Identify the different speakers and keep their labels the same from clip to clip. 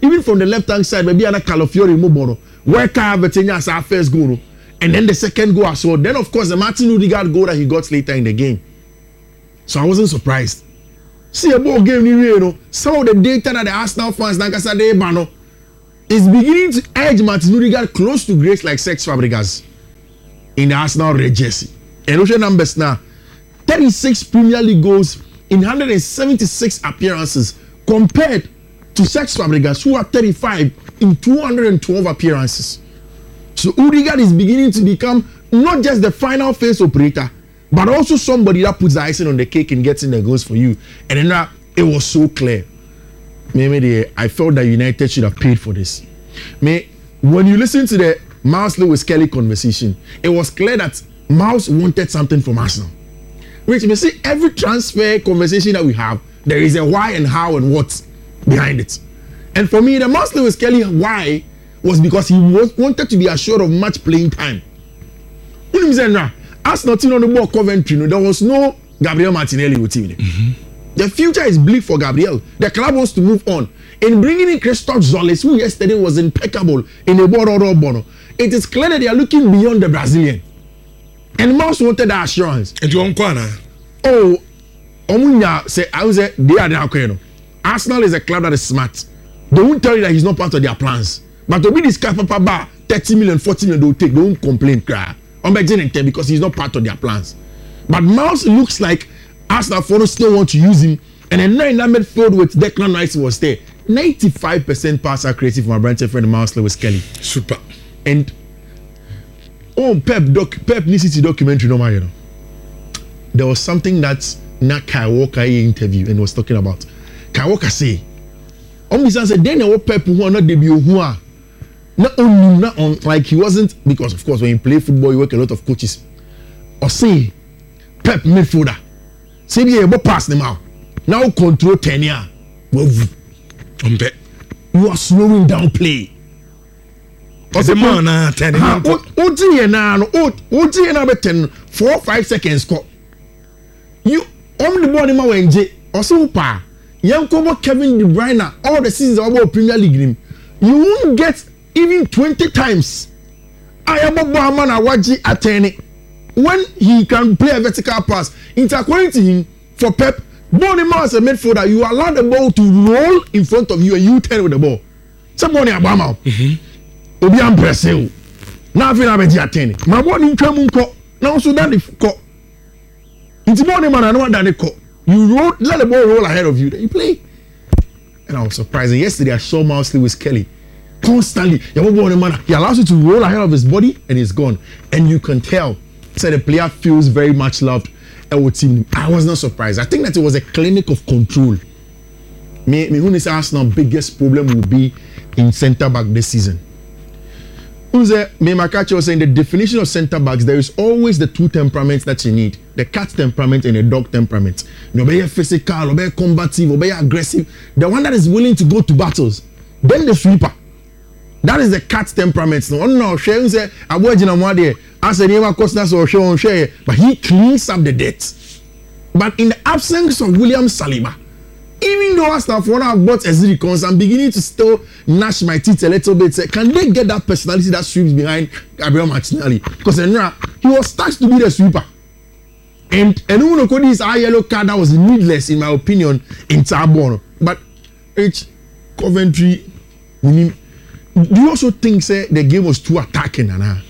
Speaker 1: even from the left hand side, maybe another Calafiori Mobono, where Carvetenia as our first goal, and then the second goal as well. Then, of course, the Martin Odegaard goal that he got later in the game. So I wasn't surprised. See a ball game, you know, some of the data that the Arsenal fans, like I said, is beginning to edge Martin Odegaard close to grace like Cesc Fabregas in the Arsenal red jersey. And look at numbers now: 36 Premier League goals in 176 appearances, compared to Cesc Fabregas, who had 35 in 212 appearances. So Odegaard is beginning to become not just the final phase operator, but also somebody that puts the icing on the cake and gets in the goals for you. And then it was so clear. Maybe I felt that United should have paid for this. When you listen to the Miles Lewis Kelly conversation, it was clear that Miles wanted something from Arsenal. Which you see, every transfer conversation that we have, there is a why and how and what behind it. And for me, the Miles Lewis Kelly why was because he wanted to be assured of much playing time. When he said, "Nah, Arsenal team on the ball Coventry, there was no Gabriel Martinelli with him." The future is bleak for Gabriel. The club wants to move on. In bringing in Christophe Zolis, who yesterday was impeccable in the Bororo Bono, it is clear that they are looking beyond the Brazilian. And Mouse wanted that assurance.
Speaker 2: And you want Kwana?
Speaker 1: Oh, Omunya say, I was they are now. Arsenal is a club that is smart. They won't tell you that he's not part of their plans. But to be this guy, Papa, 30 million, 40 million, they'll take. They won't complain, cry. Because he's not part of their plans. But Mouse looks like Arsenal fans still want to use him. And then now in that midfield with Declan Rice was there. 95% pass accuracy from my branch friend Miles Lewis Kelly.
Speaker 2: Super.
Speaker 1: And Pep needs to documentary no matter. There was something that Kai Walker interview and was talking about. Kai Walker say, said then what Pep who are not debut who are not on like he wasn't, because of course when you play football you work a lot of coaches. Or say Pep midfielder. Say be able pass them out. Now control 10 year. You are slowing down play.
Speaker 2: The man 10
Speaker 1: 4-5 seconds score. You on the ball ma wenje also pa Yankobo Kevin De Bruyne all the seasons about Premier League game. You won't get even 20 times. I am a man awaji atene when he can play a vertical pass. According to him, for Pep, Bonima as a midfielder, you allow the ball to roll in front of you and you turn with the ball. Somebody Obama. Obi am Brazil. Now I feel I'm atene. My body in Tramunko. Now so that if co. It's morning man, I know that they call. You roll, let the ball roll ahead of you, then you play. And I was surprised. And yesterday I saw Miles Lewis Kelly constantly. He allows you to roll ahead of his body and he's gone. And you can tell. So the player feels very much loved. I was not surprised. I think that it was a clinic of control. When is Arsenal's biggest problem will be in centre back this season. Makachi was saying the definition of centre backs, there is always the two temperaments that you need: the cat temperament and the dog temperament. You be physical, you be combative, you be aggressive. The one that is willing to go to battles. Then the sweeper. That is the cat temperament. No, she say but he cleans up the debt. But in the absence of William Saliba, even though Arsenal for now have bought Ezri, I'm beginning to still gnash my teeth a little bit. Can they get that personality that sweeps behind Gabriel Martinelli? Because he was tasked to be the sweeper. And this yellow card that was needless, in my opinion, in Tarbonne. But Coventry, do you also think the game was too attacking?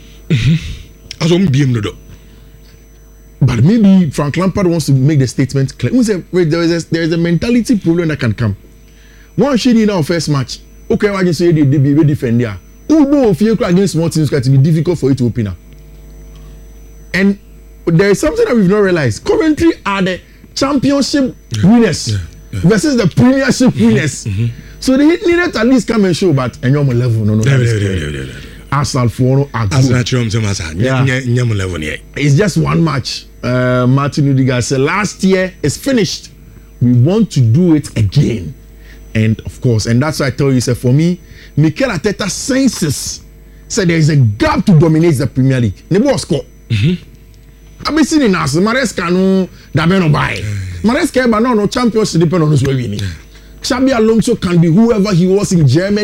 Speaker 1: But maybe Frank Lampard wants to make the statement clear. There is a mentality problem that can come. One shade in our first match. Okay, I can say they be defend there. If you against small teams, it's going to be difficult for you to open up. And there is something that we've not realized. Coventry are the championship winners versus the premiership winners. So they needed to at least come and show, but a normal level. No. Arsenal for it's just one match. Martin Odegaard said last year is finished. We want to do it again. And of course, and that's why I tell you, for me, Mikel Arteta senses said there is a gap to dominate the Premier League. Nebo score. I've been seeing us. Maresca no Dabeno buy. Maresca no championship depend on us winning. Xabi Alonso can be whoever he was in Germany.